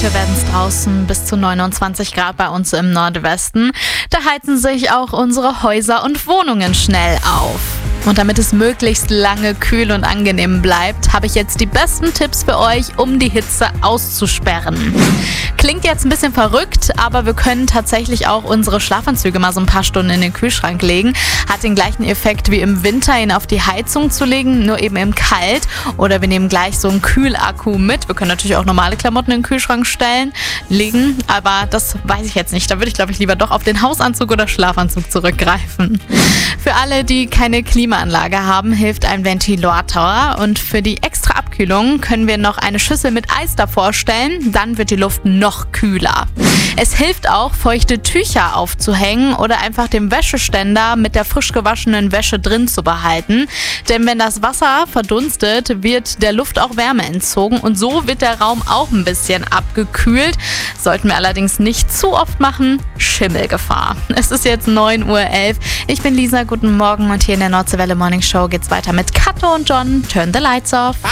Heute werden es draußen bis zu 29 Grad bei uns im Nordwesten. Da heizen sich auch unsere Häuser und Wohnungen schnell auf. Und damit es möglichst lange kühl und angenehm bleibt, habe ich jetzt die besten Tipps für euch, um die Hitze auszusperren. Klingt jetzt ein bisschen verrückt, aber wir können tatsächlich auch unsere Schlafanzüge mal so ein paar Stunden in den Kühlschrank legen. Hat den gleichen Effekt wie im Winter, ihn auf die Heizung zu legen, nur eben im Kalt. Oder wir nehmen gleich so einen Kühlakku mit. Wir können natürlich auch normale Klamotten in den Kühlschrank legen, aber das weiß ich jetzt nicht. Da würde ich, glaube ich, lieber doch auf den Hausanzug oder Schlafanzug zurückgreifen. Für alle, die keine Klimaanlage haben, hilft ein Ventilator. Und für die extra Abkühlung können wir noch eine Schüssel mit Eis davor stellen. Dann wird die Luft noch kühler. Es hilft auch, feuchte Tücher aufzuhängen oder einfach den Wäscheständer mit der frisch gewaschenen Wäsche drin zu behalten. Denn wenn das Wasser verdunstet, wird der Luft auch Wärme entzogen und so wird der Raum auch ein bisschen abgekühlt. Sollten wir allerdings nicht zu oft machen. Schimmelgefahr. Es ist jetzt 9:11 Uhr. Ich bin Lisa, guten Morgen und hier in der Nordseewelle Morning Show geht's weiter mit Kato und John. Turn the lights off.